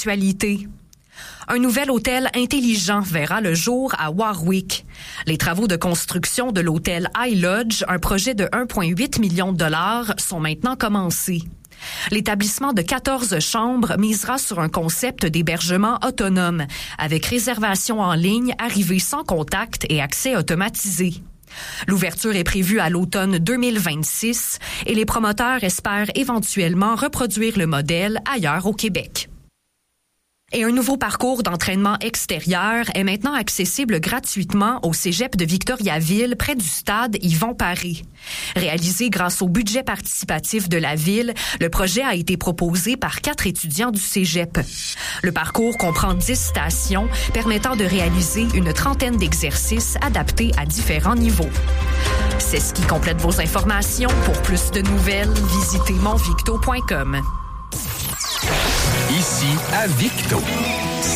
l'actualité. Un nouvel hôtel intelligent verra le jour à Warwick. Les travaux de construction de l'hôtel iLodge, un projet de 1,8 million de dollars, sont maintenant commencés. L'établissement de 14 chambres misera sur un concept d'hébergement autonome, avec réservation en ligne, arrivée sans contact et accès automatisé. L'ouverture est prévue à l'automne 2026 et les promoteurs espèrent éventuellement reproduire le modèle ailleurs au Québec. Et un nouveau parcours d'entraînement extérieur est maintenant accessible gratuitement au cégep de Victoriaville, près du stade Yvon Paré. Réalisé grâce au budget participatif de la ville, le projet a été proposé par 4 étudiants du cégep. Le parcours comprend 10 stations permettant de réaliser une trentaine d'exercices adaptés à différents niveaux. C'est ce qui complète vos informations. Pour plus de nouvelles, visitez monvicto.com. Ici à Victo.